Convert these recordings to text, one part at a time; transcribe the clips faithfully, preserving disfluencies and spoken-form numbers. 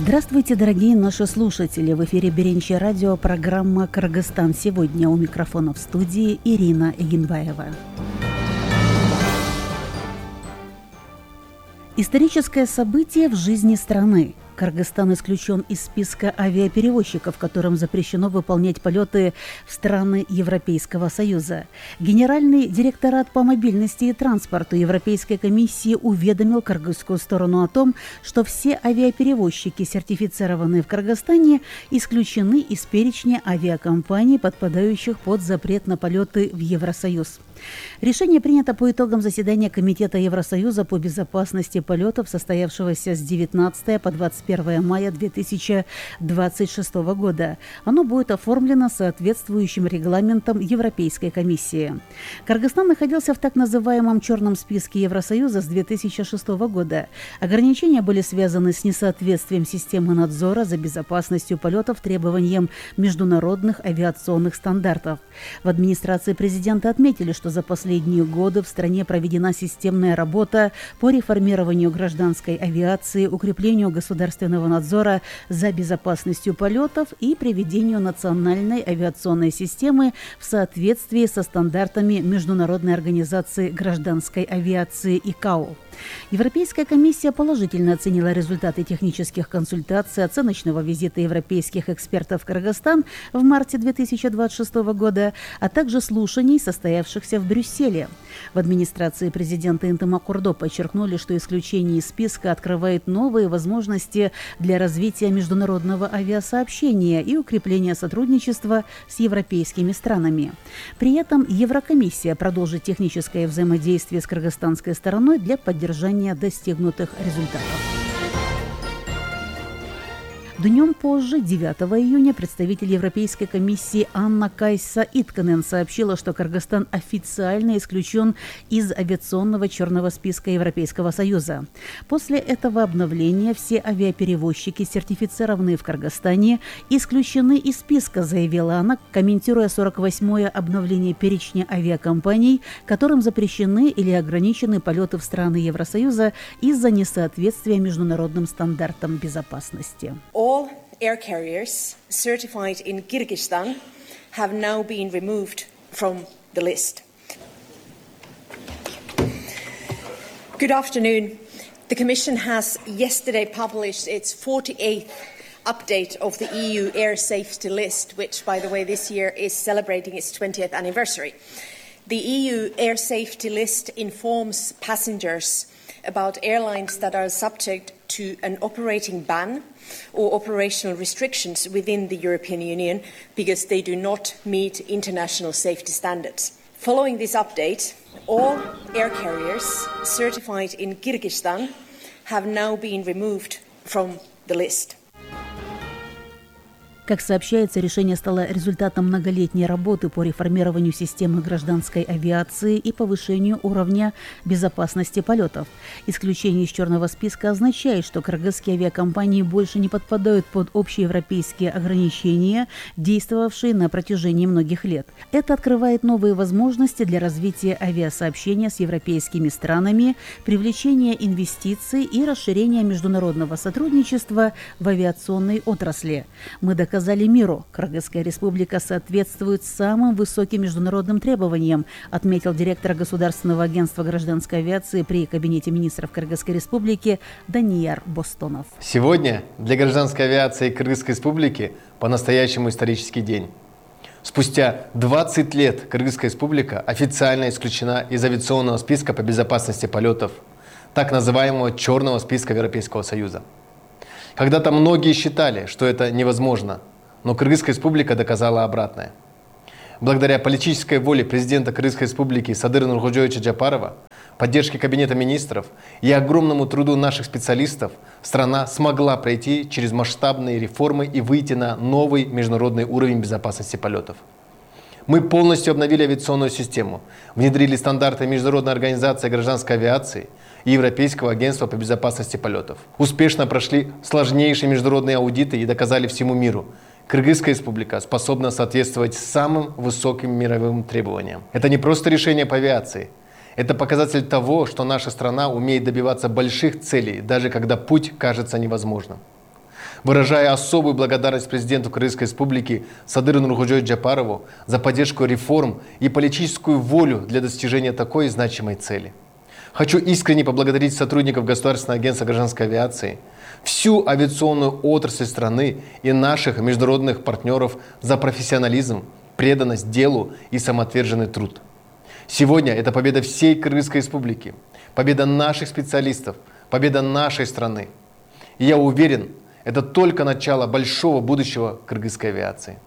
Здравствуйте, дорогие наши слушатели! В эфире Беренче радио, программа «Кыргызстан сегодня». У микрофона в студии Ирина Эгенбаева. Историческое событие в жизни страны. Кыргызстан исключен из списка авиаперевозчиков, которым запрещено выполнять полеты в страны Европейского Союза. Генеральный директорат по мобильности и транспорту Европейской комиссии уведомил кыргызскую сторону о том, что все авиаперевозчики, сертифицированные в Кыргызстане, исключены из перечня авиакомпаний, подпадающих под запрет на полеты в Евросоюз. Решение принято по итогам заседания Комитета Евросоюза по безопасности полетов, состоявшегося с девятнадцатого по двадцать первое мая две тысячи двадцать шестого года. Оно будет оформлено соответствующим регламентом Европейской комиссии. Кыргызстан находился в так называемом черном списке Евросоюза с две тысячи шестого года. Ограничения были связаны с несоответствием системы надзора за безопасностью полетов требованиям международных авиационных стандартов. В администрации президента отметили, что за последние годы в стране проведена системная работа по реформированию гражданской авиации, укреплению государственного надзора за безопасностью полетов и приведению национальной авиационной системы в соответствии со стандартами Международной организации гражданской авиации ИКАО. Европейская комиссия положительно оценила результаты технических консультаций оценочного визита европейских экспертов в Кыргызстан в марте две тысячи двадцать шестого года, а также слушаний, состоявшихся в Брюсселе. В администрации президента Интымак-Урдо подчеркнули, что исключение из списка открывает новые возможности для развития международного авиасообщения и укрепления сотрудничества с европейскими странами. При этом Еврокомиссия продолжит техническое взаимодействие с кыргызстанской стороной для поддержания достигнутых результатов. Днем позже, девятого июня, представитель Европейской комиссии Анна-Кайса Итканен сообщила, что Кыргызстан официально исключен из авиационного черного списка Европейского Союза. После этого обновления все авиаперевозчики, сертифицированные в Кыргызстане, исключены из списка, заявила она, комментируя сорок восьмое обновление перечня авиакомпаний, которым запрещены или ограничены полеты в страны Евросоюза из-за несоответствия международным стандартам безопасности. All air carriers certified in Kyrgyzstan have now been removed from the list. Good afternoon. The Commission has yesterday published its forty-eighth update of the E U air safety list, which, by the way, this year is celebrating its twentieth anniversary. The E U air safety list informs passengers about airlines that are subject to an operating ban or operational restrictions within the European Union because they do not meet international safety standards. Following this update, all air carriers certified in Kyrgyzstan have now been removed from the list. Как сообщается, решение стало результатом многолетней работы по реформированию системы гражданской авиации и повышению уровня безопасности полетов. Исключение из черного списка означает, что кыргызские авиакомпании больше не подпадают под общеевропейские ограничения, действовавшие на протяжении многих лет. Это открывает новые возможности для развития авиасообщения с европейскими странами, привлечения инвестиций и расширения международного сотрудничества в авиационной отрасли. Мы доказали Сказали миру, Кыргызская республика соответствует самым высоким международным требованиям, отметил директор Государственного агентства гражданской авиации при Кабинете министров Кыргызской республики Данияр Бостонов. Сегодня для гражданской авиации Кыргызской республики по-настоящему исторический день. Спустя двадцать лет Кыргызская республика официально исключена из авиационного списка по безопасности полетов, так называемого черного списка Европейского Союза. Когда-то многие считали, что это невозможно, но Кыргызская республика доказала обратное. Благодаря политической воле президента Кыргызской республики Садыра Нуркожоевича Джапарова, поддержке Кабинета министров и огромному труду наших специалистов, страна смогла пройти через масштабные реформы и выйти на новый международный уровень безопасности полетов. Мы полностью обновили авиационную систему, внедрили стандарты Международной организации гражданской авиации и Европейского агентства по безопасности полетов. Успешно прошли сложнейшие международные аудиты и доказали всему миру: Кыргызская республика способна соответствовать самым высоким мировым требованиям. Это не просто решение по авиации. Это показатель того, что наша страна умеет добиваться больших целей, даже когда путь кажется невозможным. Выражая особую благодарность президенту Кыргызской Республики Садыру Нуркожоевичу Жапарову за поддержку реформ и политическую волю для достижения такой значимой цели. Хочу искренне поблагодарить сотрудников Государственного агентства гражданской авиации, всю авиационную отрасль страны и наших международных партнеров за профессионализм, преданность делу и самоотверженный труд. Сегодня это победа всей Кыргызской Республики, победа наших специалистов, победа нашей страны. И я уверен, это только начало большого будущего кыргызской авиации.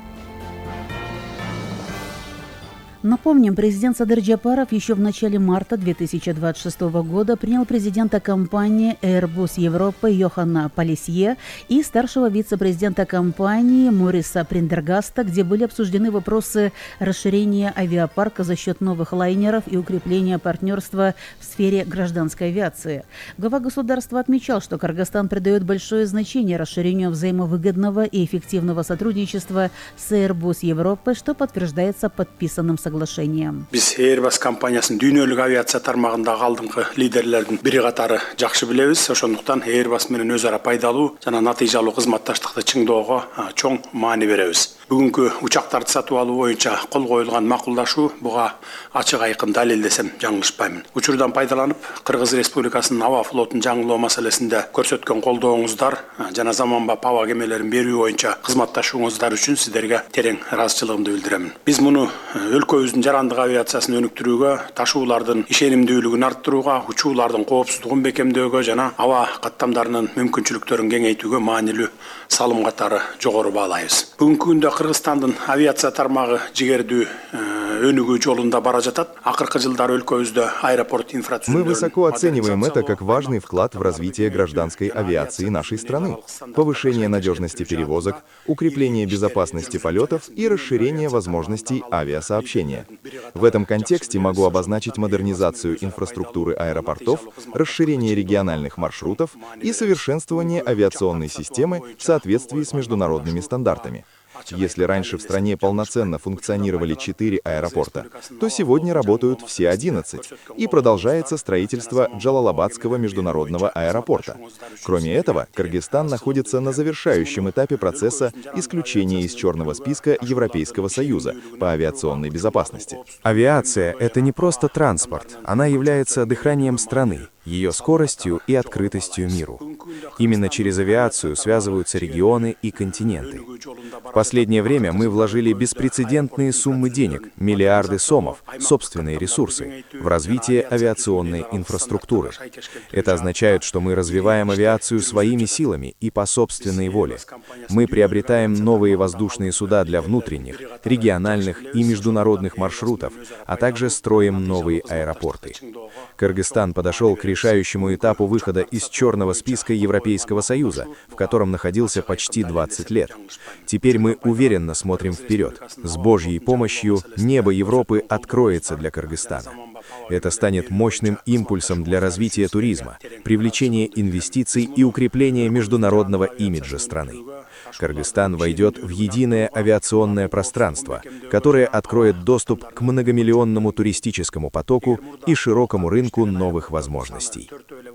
Напомним, президент Садыр Жапаров еще в начале марта две тысячи двадцать шестого года принял президента компании Airbus Европа Йоханна Палисье и старшего вице-президента компании Мориса Приндергаста, где были обсуждены вопросы расширения авиапарка за счет новых лайнеров и укрепления партнерства в сфере гражданской авиации. Глава государства отмечал, что Кыргызстан придает большое значение расширению взаимовыгодного и эффективного сотрудничества с Airbus Европой, что подтверждается подписанным соглашением. Biz Airbus компаниясын дүйнөлүк авиация тармагындагы алдыңкы лидерлердин бири катары жакшы билебиз. Ошондуктан Airbus менен өз ара пайдалуу жана натыйжалуу кызматташтыкты чыңдоого чоң маани беребиз. Бүгүнкү учактарды сатып алуу боюнча кол коюлган макулдашуу буга ачык айкын далил десем жаңылышпаймын. Учурдан пайдаланып, Кыргыз Республикасынын аба флотун жаңылоо маселесинде көрсөткөн колдооңуздар жана заманбап аба кемелерин берүү боюнча кызматташууңуздар үчүн сиздерге терең ыраазычылыгымды билдирем. Биз муну өлкөбүздүн жарандык авиациясын өнүктүрүүгө, ташуулардын ишенимдүүлүгүн арттырууга, учуулардын коопсуздугун бекемдөөгө жана аба каттамдарынын мүмкүнчүлүктөрүн кеңейтүүгө маанилүү салым катары жогору баалайбыз. Бүгүнкү күндө Кыргызстандын авиация тармагы жигердүү өнүгүү жолунда бара жатат. Акыркы жылдары өлкөбүздө аэропорт инфраструктурасы. Мы высоко оцениваем это как важный вклад в развитие гражданской авиации нашей страны, повышение надежности перевозок, укрепление безопасности полетов и расширение возможностей авиасообщения. В этом контексте могу обозначить модернизацию инфраструктуры аэропортов, расширение региональных маршрутов и совершенствование авиационной системы в соответствии с международными стандартами. Если раньше в стране полноценно функционировали четыре аэропорта, то сегодня работают все одиннадцать, и продолжается строительство Джалалабадского международного аэропорта. Кроме этого, Кыргызстан находится на завершающем этапе процесса исключения из черного списка Европейского Союза по авиационной безопасности. Авиация — это не просто транспорт, она является дыханием страны, ее скоростью и открытостью миру. Именно через авиацию связываются регионы и континенты. В последнее время мы вложили беспрецедентные суммы денег, миллиарды сомов, собственные ресурсы, в развитие авиационной инфраструктуры. Это означает, что мы развиваем авиацию своими силами и по собственной воле. Мы приобретаем новые воздушные суда для внутренних, региональных и международных маршрутов, а также строим новые аэропорты. Кыргызстан подошел к решающему этапу выхода из черного списка Европейского Союза, в котором находился почти двадцать лет. Теперь мы уверенно смотрим вперед. С Божьей помощью небо Европы откроется для Кыргызстана. Это станет мощным импульсом для развития туризма, привлечения инвестиций и укрепления международного имиджа страны. Кыргызстан войдет в единое авиационное пространство, которое откроет доступ к многомиллионному туристическому потоку и широкому рынку новых возможностей.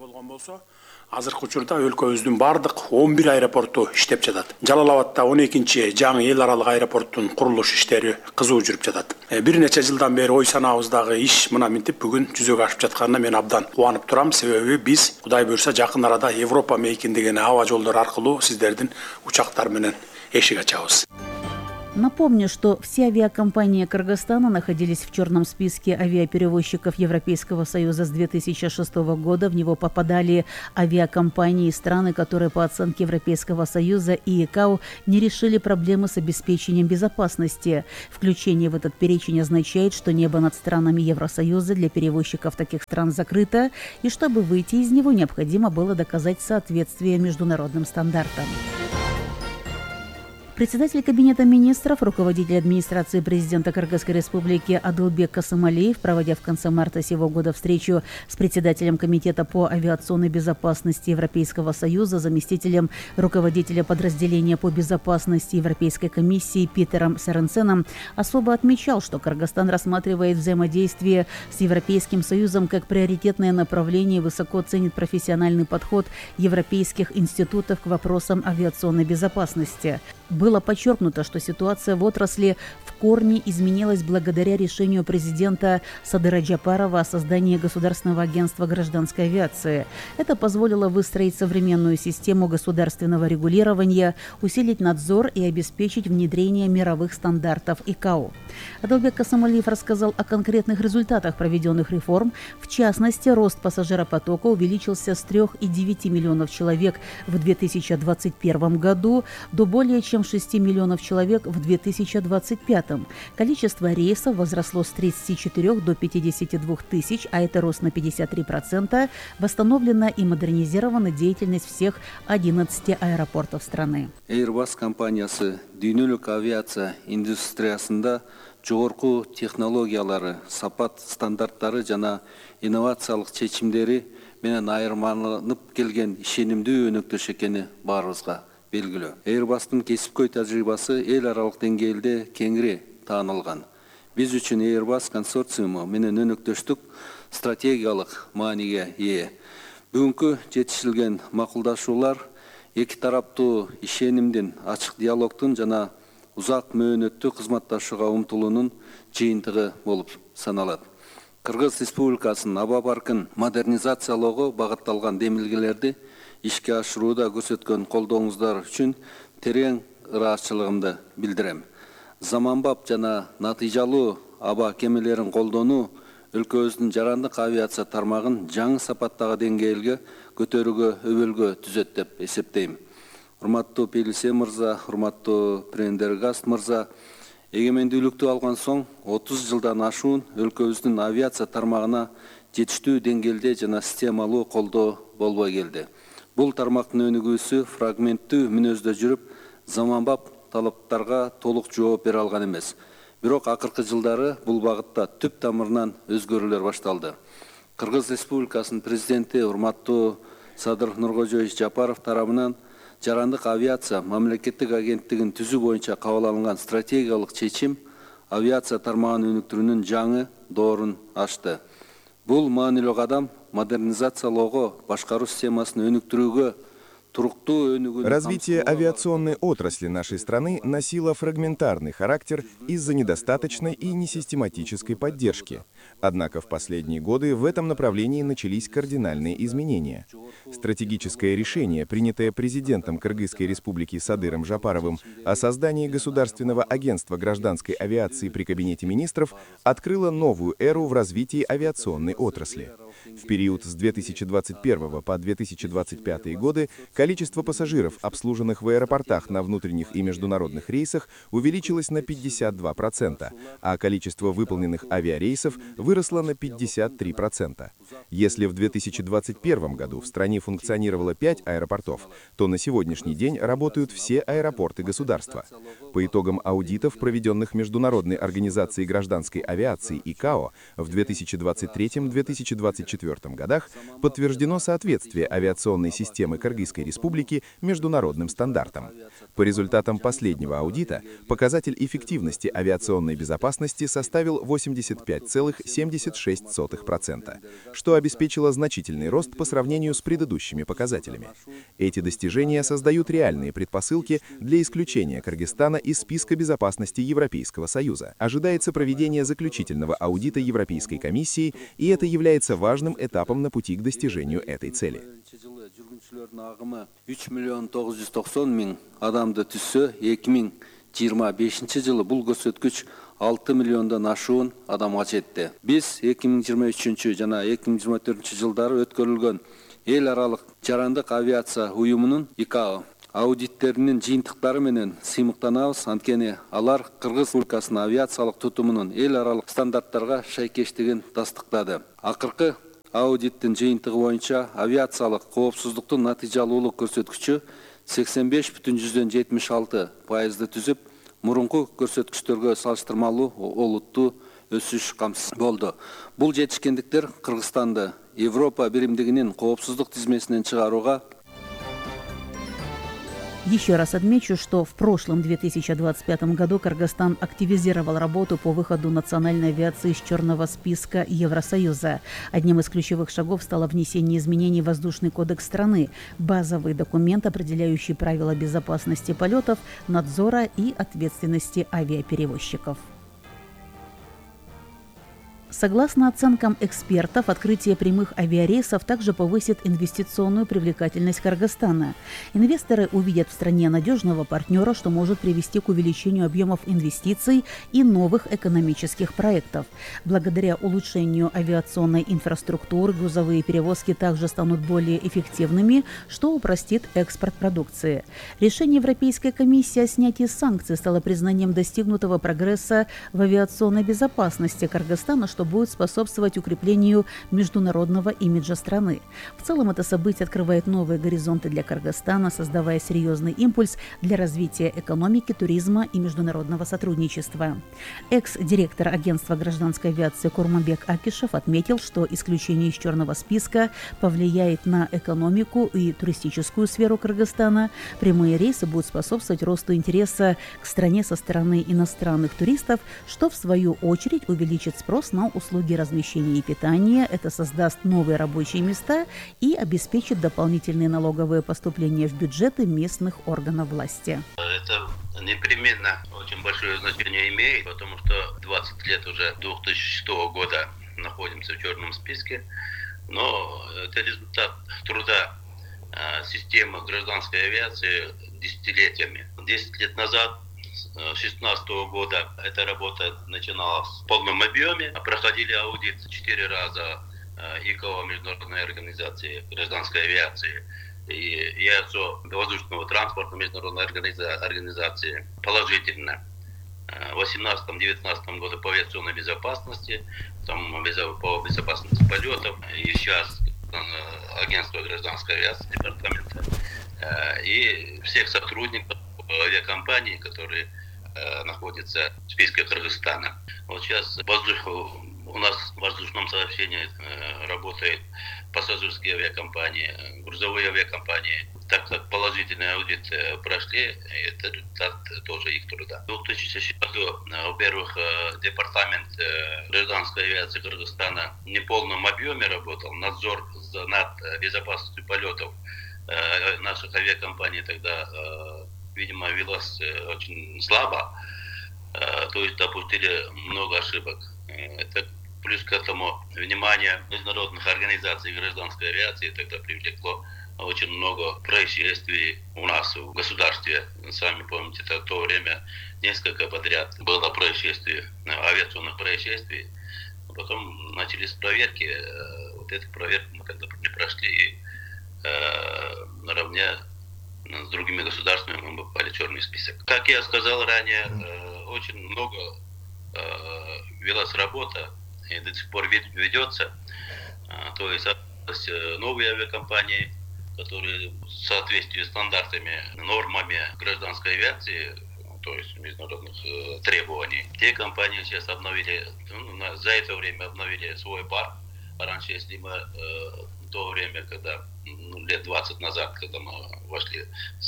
Азыркы учурда өлкөбүздүн бардык он бир аэропорту иштеп жатат. Жалалабадта он экинчи жаңы эл аралык аэропорттун курулуш иштери кызуу жүрүп жатат. Бир нече жылдан бери ой санаабыздагы иш мына минтип бүгүн жүзөгө ашып жатканына мен абдан кубанып турам. Себеби биз Кудай буйрса жакын арада Европа мейкиндеген аба жолдору аркылуу сиздердин учактар менен эшик ачабыз. Напомню, что все авиакомпании Кыргызстана находились в черном списке авиаперевозчиков Европейского Союза с две тысячи шестого года. В него попадали авиакомпании и страны, которые по оценке Европейского Союза и ИКАО не решили проблемы с обеспечением безопасности. Включение в этот перечень означает, что небо над странами Евросоюза для перевозчиков таких стран закрыто, и чтобы выйти из него, необходимо было доказать соответствие международным стандартам. Председатель Кабинета министров, руководитель администрации президента Кыргызской республики Адылбек Касымалиев, проводя в конце марта сего года встречу с председателем Комитета по авиационной безопасности Европейского Союза, заместителем руководителя подразделения по безопасности Европейской комиссии Питером Соренсеном, особо отмечал, что Кыргызстан рассматривает взаимодействие с Европейским Союзом как приоритетное направление и высоко ценит профессиональный подход европейских институтов к вопросам авиационной безопасности. Было подчеркнуто, что ситуация в отрасли в корне изменилась благодаря решению президента Садыра Джапарова о создании Государственного агентства гражданской авиации. Это позволило выстроить современную систему государственного регулирования, усилить надзор и обеспечить внедрение мировых стандартов ИКАО. Адылбек Касымалиев рассказал о конкретных результатах проведенных реформ. В частности, рост пассажиропотока увеличился с трёх и девяти миллионов человек в две тысячи двадцать первом году до более чем шести миллионов человек в две тысячи двадцать пятом. Количество рейсов возросло с тридцати четырёх до пятидесяти двух тысяч, а это рост на пятьдесят три процента. Восстановлена и модернизирована деятельность всех одиннадцати аэропортов страны. Airbus компаниясы дүйнөлүк авиация индустриясында жогорку технологиялары, сапат стандарттары жана инновациялык чечимдери менен айырмаланып келген ишенимдүү өнөктөш экени баарыбызга белгилүү. Airbus'тун кесипкөй тажрыйбасы эл аралык деңгээлде кеңири таанылган. Биз үчүн Airbus консорциуму менен өнөктөштүк стратегиялык мааниге ээ. Бүгүнкү жетишилген макулдашуулар эки тараптуу ишенимдин, ачык диалогтун жана узак мөөнөттүү кызматташууга умтулуунун жыйынтыгы болуп саналат. Кыргыз Республикасынын аба паркын модернизациялоого багытталган демилгелерди ишке ашырууда көрсөткөн колдооңуздар үчүн терең ыраазычылыгымды билдирем. Заманбап жана натыйжалуу аба кемелерин колдонуу өлкөбүздүн жарандык авиация тармагын жаңы сапаттагы деңгээлге көтөрүүгө өбөлгө түзөт деп эсептейм. Урматтуу Пелисе мырза, урматтуу Прендергаст мырза, эгемендүүлүктү алган соң отуз жылдан ашуун өлкөбүздүн авиация тармагына жетиштүү деңгээлде жана системалуу колдоо болбой келди. Бул тармактын өнүгүүсү фрагменттүү мүнөздө жүрүп, заманбап талаптарга толук жооп бере алган эмес. Бирок акыркы жылдары бул багытта түп тамырынан өзгөрүүлөр башталды. Кыргыз Республикасынын президенти урматтуу Садыр Нуркожоевич Жапаров тарабынан жарандык авиация мамлекеттик агенттигин түзүү боюнча кабыл алынган стратегиялык чечим авиация тармагын өнүктүрүүнүн жаңы доорун ачты. Бул маанилүү кадам модернизациялоого, башкаруу системасын өнүктүрүүгө, Развитие авиационной отрасли нашей страны носило фрагментарный характер из-за недостаточной и несистематической поддержки. Однако в последние годы в этом направлении начались кардинальные изменения. Стратегическое решение, принятое президентом Кыргызской республики Садыром Жапаровым о создании Государственного агентства гражданской авиации при Кабинете министров, открыло новую эру в развитии авиационной отрасли. В период с две тысячи двадцать первого по две тысячи двадцать пятый годы количество пассажиров, обслуженных в аэропортах на внутренних и международных рейсах, увеличилось на пятьдесят два процента, а количество выполненных авиарейсов выросло на пятьдесят три процента. Если в две тысячи двадцать первом году в стране функционировало пять аэропортов, то на сегодняшний день работают все аэропорты государства. По итогам аудитов, проведенных Международной организацией гражданской авиации ИКАО в две тысячи двадцать третьем — две тысячи двадцать четвёртом годах, подтверждено соответствие авиационной системы Кыргызской республики международным стандартам. По результатам последнего аудита показатель эффективности авиационной безопасности составил восемьдесят пять целых семьдесят шесть сотых процента, что обеспечило значительный рост по сравнению с предыдущими показателями. Эти достижения создают реальные предпосылки для исключения Кыргызстана из списка безопасности Европейского Союза. Ожидается проведение заключительного аудита Европейской комиссии, и это является важным этапом на пути к достижению этой цели. үч миллион тогуз жүз токсон миң адамды түссө, эки миң жыйырма бешинчи жылы бул көрсөткүч алты миллиондон ашуун адамга жетти. Биз эки миң жыйырма үчүнчү жана эки миң жыйырма төртүнчү жылдары өткөрүлгөн эл аралык жарандык авиация уюмунун ИКАО аудиттеринин жыйынтыктары менен сыймыктанабыз, анткени алар Кыргыз Республикасынын авиациялык тутумунун эл аралык стандарттарга шайкештигин тастыктады. Акыркы аудиттин жыйынтыгы боюнча авиациялык коопсуздуктун натыйжалуулук көрсөткүчү сексен беш бүтүн жүздөн жетимиш алты пайызды түзүп, мурунку көрсөткүчтөргө салыштырмалуу олуттуу өсүш камсыз болду. Бул жетишкендиктер Кыргызстанды Европа биримдигинин коопсуздук тизмесинен чыгарууга. Еще раз отмечу, что в прошлом две тысячи двадцать пятом году Кыргызстан активизировал работу по выходу национальной авиации из черного списка Евросоюза. Одним из ключевых шагов стало внесение изменений в воздушный кодекс страны, базовый документ, определяющий правила безопасности полетов, надзора и ответственности авиаперевозчиков. Согласно оценкам экспертов, открытие прямых авиарейсов также повысит инвестиционную привлекательность Кыргызстана. Инвесторы увидят в стране надежного партнера, что может привести к увеличению объемов инвестиций и новых экономических проектов. Благодаря улучшению авиационной инфраструктуры грузовые перевозки также станут более эффективными, что упростит экспорт продукции. Решение Европейской комиссии о снятии санкций стало признанием достигнутого прогресса в авиационной безопасности Кыргызстана, что будет способствовать укреплению международного имиджа страны. В целом это событие открывает новые горизонты для Кыргызстана, создавая серьезный импульс для развития экономики, туризма и международного сотрудничества. Экс-директор агентства гражданской авиации Курманбек Акишев отметил, что исключение из черного списка повлияет на экономику и туристическую сферу Кыргызстана. Прямые рейсы будут способствовать росту интереса к стране со стороны иностранных туристов, что в свою очередь увеличит спрос на услуги размещения и питания. Это создаст новые рабочие места и обеспечит дополнительные налоговые поступления в бюджеты местных органов власти. Это непременно очень большое значение имеет, потому что двадцать лет уже две тысячи шестого года находимся в черном списке, но это результат труда системы гражданской авиации десятилетиями. десять лет назад, с две тысячи шестнадцатого года, эта работа начиналась в полном объеме. Проходили аудит четыре раза ИКАО, Международной организации гражданской авиации, и ИАСО, воздушного транспорта, Международной организации, положительно. В две тысячи восемнадцатом-девятнадцатом году по авиационной безопасности, там, по безопасности полетов, и сейчас агентство гражданской авиации, департамента, и всех сотрудников авиакомпаний, которые э, находятся в списке Кыргызстана. Вот сейчас воздух, у нас в воздушном сообщении э, работают пассажирские авиакомпании, грузовые авиакомпании. Так как положительный аудит э, прошли, это результат тоже их труда. В две тысячи шестом году, во-первых, э, департамент э, гражданской авиации Кыргызстана в неполном объеме работал, надзор над безопасностью полетов э, наших авиакомпаний тогда э, видимо, велась очень слабо, то есть допустили много ошибок. Это плюс к этому внимание международных организаций гражданской авиации тогда привлекло очень много происшествий у нас в государстве. Сами помните, это в то время несколько подряд было происшествий, авиационных происшествий. Потом начались проверки. Вот эту проверку мы тогда не прошли, и наравне с другими государствами мы попали в черный список. Как я сказал ранее, очень много велась работа и до сих пор ведется. То есть новые авиакомпании, которые в соответствии с стандартами, нормами гражданской авиации, то есть международных требований, те компании сейчас обновили, ну, за это время обновили свой парк. Раньше, если мы в то время, когда ну, лет двадцать назад, когда мы вошли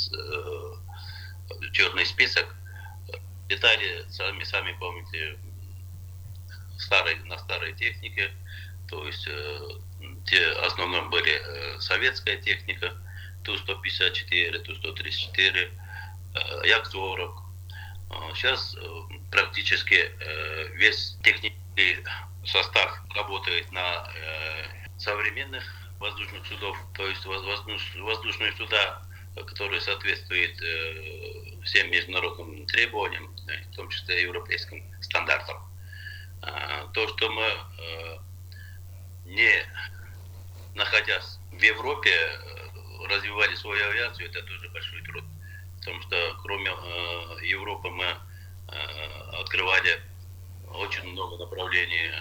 в черный список, летали, сами, сами помните, старой, на старой технике, то есть те в основном были советская техника, Ту сто пятьдесят четыре, Ту сто тридцать четыре, Як сорок. Сейчас практически весь технический состав работает на современных воздушных судов, то есть воздушные суда, которые соответствуют всем международным требованиям, в том числе европейским стандартам. То, что мы, не находясь в Европе, развивали свою авиацию, это тоже большой труд. Потому что кроме Европы мы открывали очень много направлений,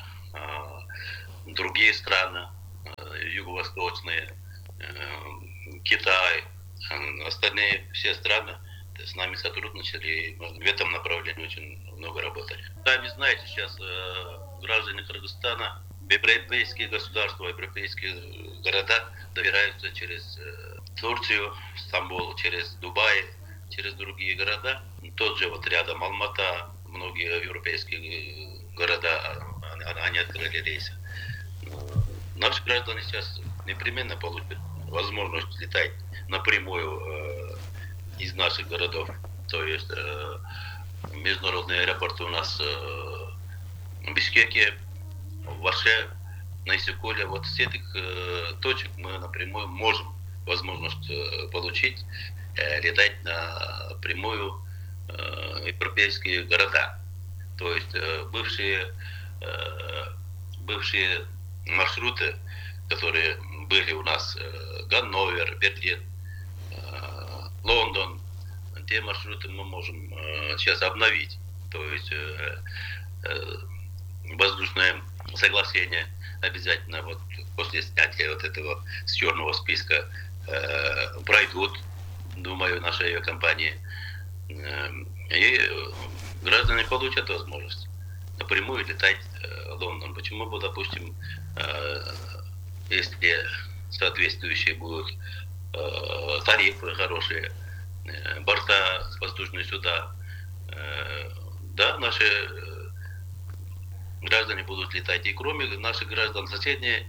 другие страны, юго-восточные, Китай, Остальные все страны с нами сотрудничали и в этом направлении очень много работали. Сами знаете, сейчас граждане Кыргызстана в европейские государства, европейские города добираются через Турцию, Стамбул, через Дубай, через другие города. Тот же вот рядом Алмата, многие европейские города, они открыли рейсы. Наши граждане сейчас непременно получат возможность летать напрямую из наших городов. То есть международные аэропорты у нас в Бишкеке, в Аше, на Иссыкуле. Вот с этих точек мы напрямую можем возможность получить летать напрямую европейские города. То есть бывшие, бывшие маршруты, которые были у нас, Ганновер, Берлин, Лондон, те маршруты мы можем сейчас обновить. То есть воздушное соглашение обязательно вот после снятия вот этого с черного списка пройдут, думаю, наши авиакомпании. И граждане получат возможность напрямую летать в Лондон. Почему бы, допустим, если соответствующие будут тарифы хорошие, борта, воздушные суда, да, наши граждане будут летать. И кроме наших граждан, соседние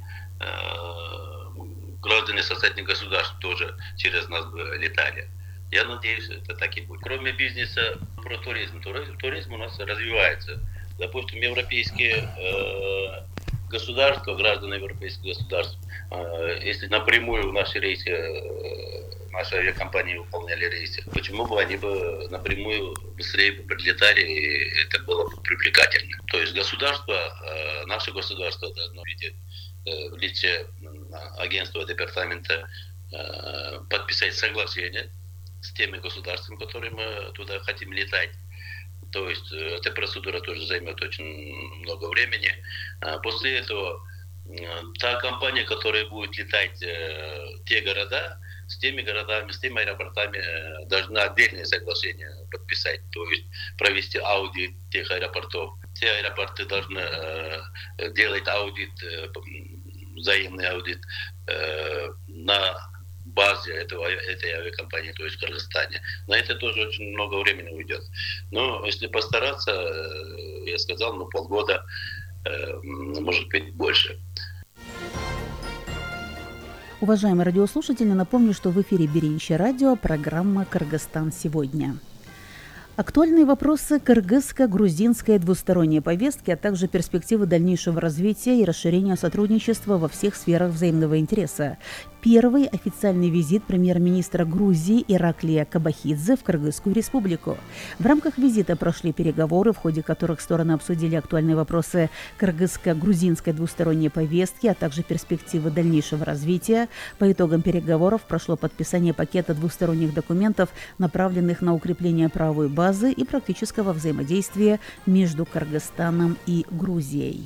граждане соседних государств тоже через нас летали. Я надеюсь, это так и будет. Кроме бизнеса, про туризм. Туризм, туризм у нас развивается. Допустим, европейские э, государства, граждане европейских государств, э, если напрямую в наши рейсы, э, наши авиакомпании выполняли рейсы, почему бы они бы напрямую быстрее прилетали, и это было бы привлекательно. То есть государство, э, наше государство должно видеть э, в лице агентства, департамента э, подписать соглашение с теми государствами, которые мы туда хотим летать. То есть эта процедура тоже займет очень много времени. После этого та компания, которая будет летать в те города, с теми городами, с теми аэропортами должна отдельное соглашение подписать, то есть провести аудит тех аэропортов. Те аэропорты должны делать аудит, взаимный аудит на базе этого, этой авиакомпании, то есть в Кыргызстане. На это тоже очень много времени уйдет. Но если постараться, я сказал, ну полгода, может быть, больше. Уважаемые радиослушатели, напомню, что в эфире Беринче радио, программа «Кыргызстан сегодня». Актуальные вопросы кыргызско-грузинской двусторонней повестки, а также перспективы дальнейшего развития и расширения сотрудничества во всех сферах взаимного интереса. Первый официальный визит премьер-министра Грузии Ираклия Кабахидзе в Кыргызскую республику. В рамках визита прошли переговоры, в ходе которых стороны обсудили актуальные вопросы кыргызско-грузинской двусторонней повестки, а также перспективы дальнейшего развития. По итогам переговоров прошло подписание пакета двусторонних документов, направленных на укрепление правовой базы и практического взаимодействия между Кыргызстаном и Грузией.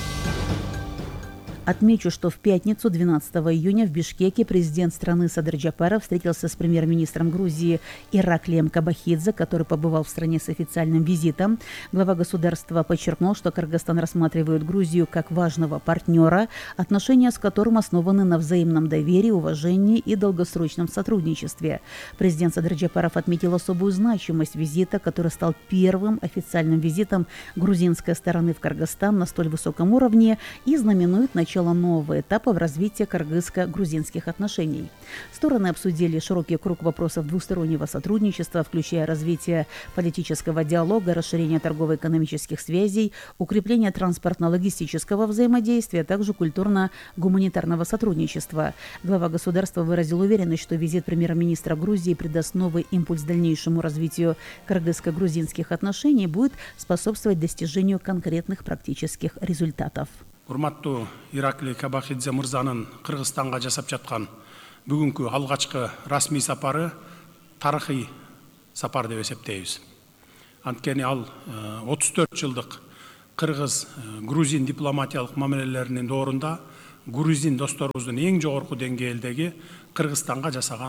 Отмечу, что в пятницу, двенадцатого июня, в Бишкеке президент страны Садыр Джапаров встретился с премьер-министром Грузии Ираклием Кабахидзе, который побывал в стране с официальным визитом. Глава государства подчеркнул, что Кыргызстан рассматривает Грузию как важного партнера, отношения с которым основаны на взаимном доверии, уважении и долгосрочном сотрудничестве. Президент Садыр Джапаров отметил особую значимость визита, который стал первым официальным визитом грузинской стороны в Кыргызстан на столь высоком уровне и знаменует начало нового этапа в развитии кыргызско-грузинских отношений. Стороны обсудили широкий круг вопросов двустороннего сотрудничества, включая развитие политического диалога, расширение торгово-экономических связей, укрепление транспортно-логистического взаимодействия, а также культурно-гуманитарного сотрудничества. Глава государства выразил уверенность, что визит премьер-министра Грузии придаст новый импульс дальнейшему развитию кыргызско-грузинских отношений и будет способствовать достижению конкретных практических результатов. Урматтуу Ираклий Кабахидзе мырзанын Кыргызстанга жасап жаткан бүгүнкү алгачкы расмий сапары тарыхый сапар деп эсептейбиз. Анткени ал отуз төрт жылдык кыргыз-грузин дипломатиялык мамилелеринин доорунда грузин досторубуздун эң жогорку деңгээлдеги Кыргызстанга жасаган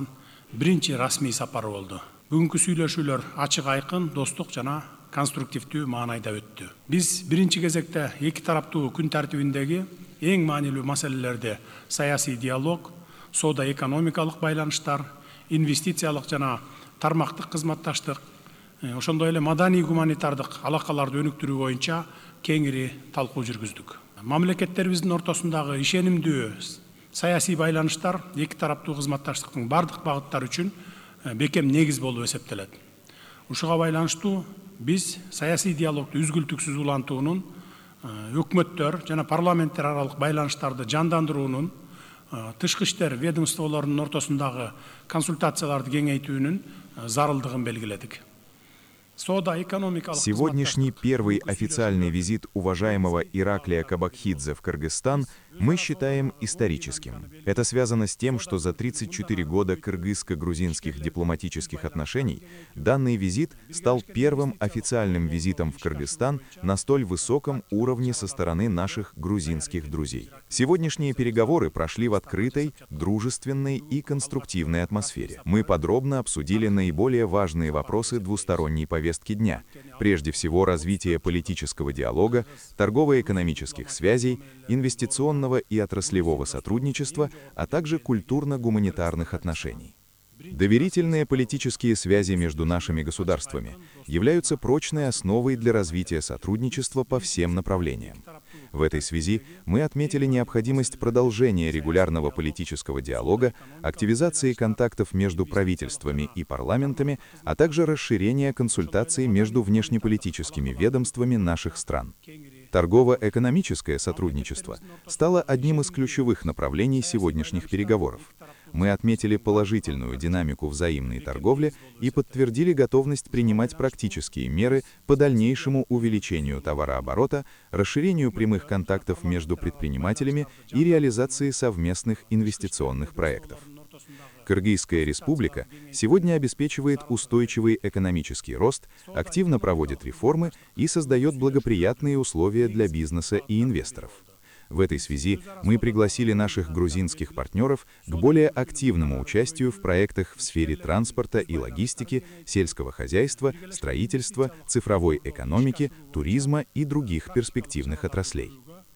биринчи расмий сапары болду. Бүгүнкү сүйлөшүүлөр ачык айкын, достук жана конструктивдүү маанайда өттү. Биз биринчи кезекте эки тараптуу күн тартибиндеги эң маанилүү маселелерди саясий диалог, соода-экономикалык байланыштар, инвестициялык жана тармактык кызматташтык, ошондой эле маданий гуманитардык алакаларды өнүктүрүү боюнча кеңири талкуу жүргүздүк. Мамлекеттерибиздин ортосундагы ишенимдүү саясий байланыштар эки тараптуу кызматташтыктын бардык багыттары үчүн бекем негиз болуп эсептелет. Ушуга байланыштуу биз саясий диалогду үзгүлтүксүз улантуунун, өкмөттөр жана парламенттер аралык байланыштарды жандандыруунун, тышкы иштер ведомстволорунун ортосундагы консультацияларды кеңейтүүнүн зарылдыгын белгиледик. Сегодняшний первый официальный визит уважаемого Ираклия Кабакхидзе в Кыргызстан мы считаем историческим. Это связано с тем, что за тридцать четыре года кыргызско-грузинских дипломатических отношений данный визит стал первым официальным визитом в Кыргызстан на столь высоком уровне со стороны наших грузинских друзей. Сегодняшние переговоры прошли в открытой, дружественной и конструктивной атмосфере. Мы подробно обсудили наиболее важные вопросы двусторонней повестки дня, прежде всего развитие политического диалога, торгово-экономических связей, инвестиционного и отраслевого сотрудничества, а также культурно-гуманитарных отношений. Доверительные политические связи между нашими государствами являются прочной основой для развития сотрудничества по всем направлениям. В этой связи мы отметили необходимость продолжения регулярного политического диалога, активизации контактов между правительствами и парламентами, а также расширения консультаций между внешнеполитическими ведомствами наших стран. Торгово-экономическое сотрудничество стало одним из ключевых направлений сегодняшних переговоров. Мы отметили положительную динамику взаимной торговли и подтвердили готовность принимать практические меры по дальнейшему увеличению товарооборота, расширению прямых контактов между предпринимателями и реализации совместных инвестиционных проектов. Кыргызская республика сегодня обеспечивает устойчивый экономический рост, активно проводит реформы и создает благоприятные условия для бизнеса и инвесторов. В этой связи мы пригласили наших грузинских партнеров к более активному участию в проектах в сфере транспорта и логистики, сельского хозяйства, строительства, цифровой экономики, туризма и других перспективных отраслей.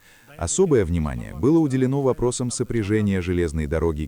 Особое внимание было уделено вопросам сопряжения железной дороги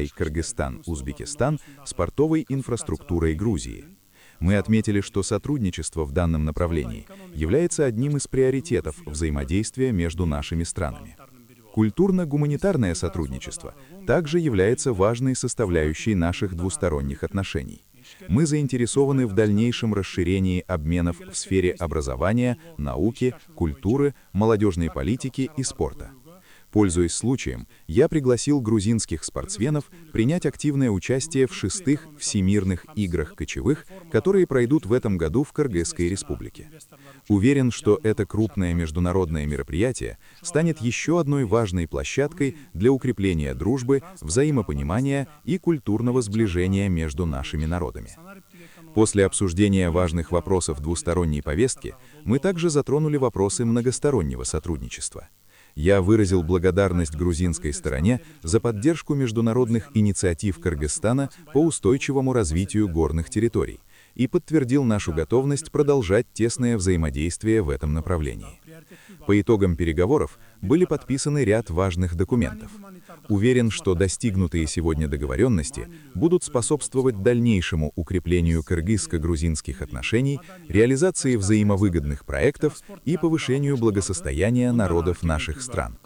Китай-Кыргызстан-Узбекистан с портовой инфраструктурой Грузии. Мы отметили, что сотрудничество в данном направлении является одним из приоритетов взаимодействия между нашими странами. Культурно-гуманитарное сотрудничество также является важной составляющей наших двусторонних отношений. Мы заинтересованы в дальнейшем расширении обменов в сфере образования, науки, культуры, молодежной политики и спорта. Пользуясь случаем, я пригласил грузинских спортсменов принять активное участие в шестых Всемирных играх кочевых, которые пройдут в этом году в Кыргызской республике. Уверен, что это крупное международное мероприятие станет еще одной важной площадкой для укрепления дружбы, взаимопонимания и культурного сближения между нашими народами. После обсуждения важных вопросов двусторонней повестки мы также затронули вопросы многостороннего сотрудничества. Я выразил благодарность грузинской стороне за поддержку международных инициатив Кыргызстана по устойчивому развитию горных территорий и подтвердил нашу готовность продолжать тесное взаимодействие в этом направлении. По итогам переговоров были подписаны ряд важных документов. Уверен, что достигнутые сегодня договоренности будут способствовать дальнейшему укреплению кыргызско-грузинских отношений, реализации взаимовыгодных проектов и повышению благосостояния народов наших стран.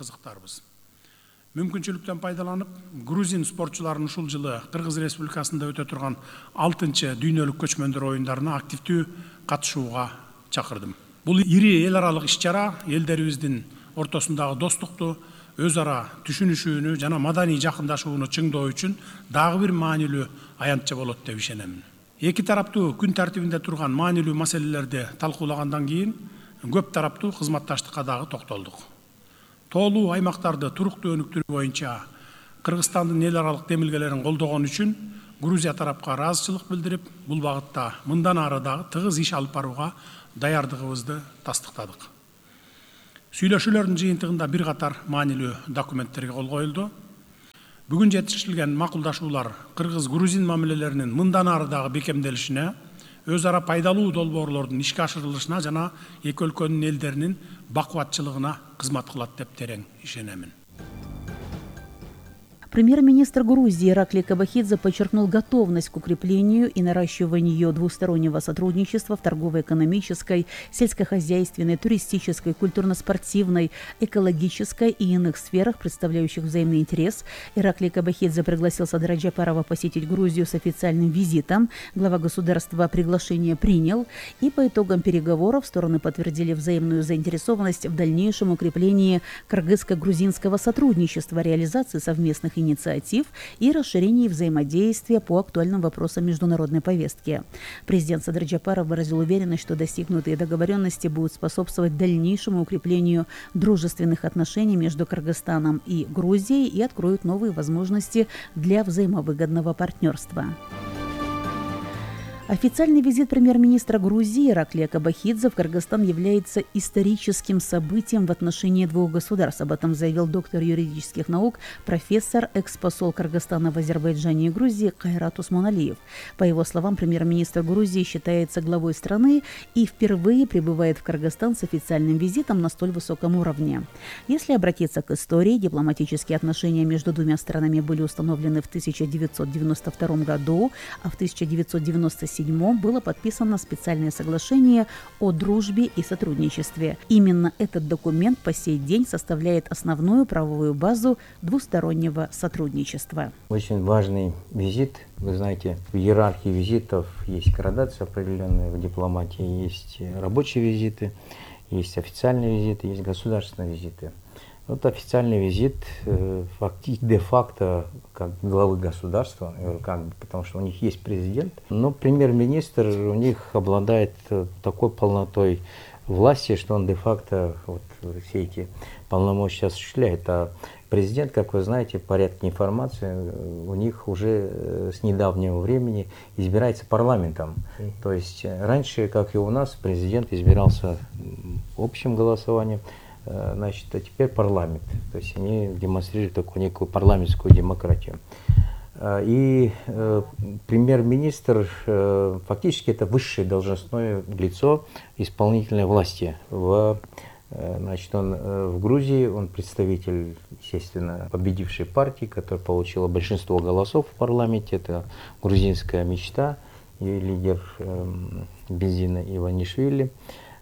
Мүмкүнчүлүктөн пайдаланып, грузин спортчуларын ушул жылы Кыргыз Республикасында өтө турган алтынчы дүйнөлүк көчмөндөр оюндарына активдүү катышууга чакырдым. Бул ири эл аралык иш-чара элдерибиздин ортосундагы достукту, өз ара түшүнүшүүнү жана маданий жакындашууну чыңдоо үчүн дагы бир маанилүү аянтча болот деп ишенемин. Эки тараптуу күн тартибинде турган маанилүү маселелерди талкуулагандан кийин көп тараптуу кызматташтыкка дагы токтолдук. Тоолуу аймактарды туруктуу өнүктүрүү боюнча Кыргызстандын эл аралык демилгелерин колдогон үчүн Грузия тарапка ыраазычылык билдирип, бул багытта мындан ары дагы тыгыз иш алып барууга даярдыгыбызды тастыктадык. Сүйлөшүүлөрдүн жыйынтыгында бир катар маанилүү документтерге кол коюлду. Бүгін жетишилген макулдашуулар кыргыз-грузин мамилелеринин мындан ары дагы бекемделишине, өз ара пайдалуу долбоорлордун ишке ашырылышына жана эки өлкөнүн элдеринин бакубатчылыгына кызмат кылат деп терең ишенемин. Премьер-министр Грузии Ираклий Кобахидзе подчеркнул готовность к укреплению и наращиванию двустороннего сотрудничества в торгово-экономической, сельскохозяйственной, туристической, культурно-спортивной, экологической и иных сферах, представляющих взаимный интерес. Ираклий Кобахидзе пригласил Садыра Джапарова посетить Грузию с официальным визитом. Глава государства приглашение принял, и по итогам переговоров стороны подтвердили взаимную заинтересованность в дальнейшем укреплении кыргызско-грузинского сотрудничества, реализации совместных инициатив и расширении взаимодействия по актуальным вопросам международной повестки. Президент Садыр Джапаров выразил уверенность, что достигнутые договоренности будут способствовать дальнейшему укреплению дружественных отношений между Кыргызстаном и Грузией и откроют новые возможности для взаимовыгодного партнерства. Официальный визит премьер-министра Грузии Ираклия Кобахидзе в Кыргызстан является историческим событием в отношении двух государств. Об этом заявил доктор юридических наук, профессор, экс-посол Кыргызстана в Азербайджане и Грузии Кайрат Усманалиев. По его словам, премьер-министр Грузии считается главой страны и впервые прибывает в Кыргызстан с официальным визитом на столь высоком уровне. Если обратиться к истории, дипломатические отношения между двумя странами были установлены в тысяча девятьсот девяносто втором году, а в тысяча девятьсот девяносто седьмом было подписано специальное соглашение о дружбе и сотрудничестве. Именно этот документ по сей день составляет основную правовую базу двустороннего сотрудничества. Очень важный визит. Вы знаете, в иерархии визитов есть градация определенная, в дипломатии есть рабочие визиты, есть официальные визиты, есть государственные визиты. Вот официальный визит де-факто как главы государства, как бы, потому что у них есть президент, но премьер-министр у них обладает такой полнотой власти, что он де-факто вот, все эти полномочия осуществляет. А президент, как вы знаете, в порядке информации у них уже с недавнего времени избирается парламентом. То есть раньше, как и у нас, президент избирался общим голосованием. Значит, а теперь парламент. То есть они демонстрируют такую некую парламентскую демократию. И э, премьер-министр э, фактически это высшее должностное лицо исполнительной власти. В, э, значит, он э, в Грузии, он представитель, естественно, победившей партии, которая получила большинство голосов в парламенте. Это грузинская мечта, и лидер э, Бензина Иванишвили.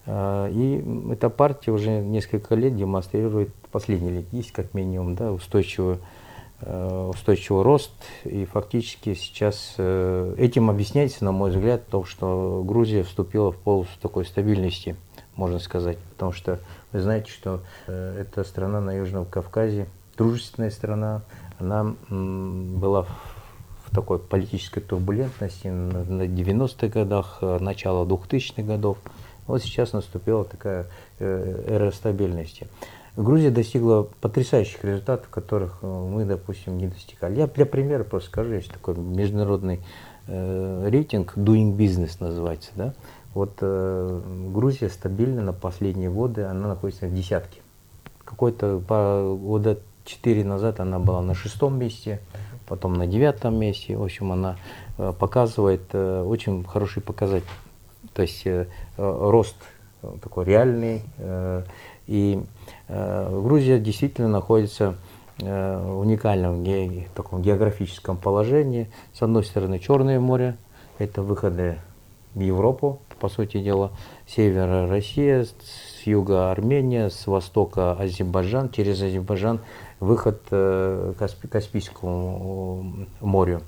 И эта партия уже несколько лет демонстрирует, последние лет есть как минимум, да, устойчивый, устойчивый рост. И фактически сейчас этим объясняется, на мой взгляд, то, что Грузия вступила в полосу такой стабильности, можно сказать. Потому что вы знаете, что эта страна на Южном Кавказе, дружественная страна, она была в такой политической турбулентности на девяностых годах, начало двухтысячных годов. Вот сейчас наступила такая эра стабильности. Грузия достигла потрясающих результатов, которых мы, допустим, не достигали. Я для примера просто скажу, есть такой международный э, рейтинг Doing Business называется. Да? Вот э, Грузия стабильно на последние годы, она находится в десятке. Какой-то года четыре назад она была на шестом месте, потом на девятом месте. В общем, она э, показывает э, очень хороший показатель. То есть э, рост такой реальный. Э, и э, Грузия действительно находится э, в уникальном ге, таком географическом положении. С одной стороны Черное море, это выходы в Европу, по сути дела. С севера Россия, с юга Армения, с востока Азербайджан, через Азербайджан выход э, к Каспи, Каспийскому морю.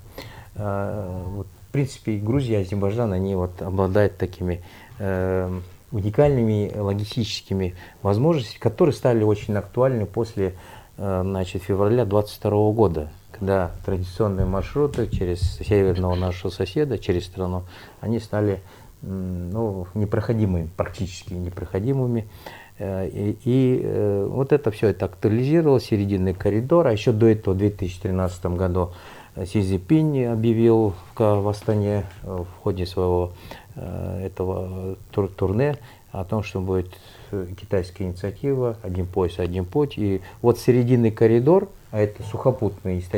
Э, вот, в принципе, Грузия и Азербайджан, они вот обладают такими э, уникальными логистическими возможностями, которые стали очень актуальны после э, значит, февраля двадцать второго года, когда традиционные маршруты через северного нашего соседа, через страну, они стали ну, непроходимыми, практически непроходимыми. И, и вот это все это актуализировалось, серединный коридор, а еще до этого в две тысячи тринадцатом году Си Цзиньпинь объявил в Астане в ходе своего этого тур турне о том, что будет китайская инициатива «Один пояс, один путь». И вот серединный коридор, а это сухопутный исторический